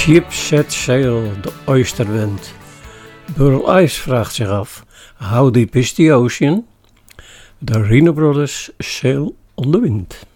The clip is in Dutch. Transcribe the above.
ship set sail, de oysterwind. Burl Ice vraagt zich af, how deep is the ocean? De Reno Brothers, Sail on the Wind.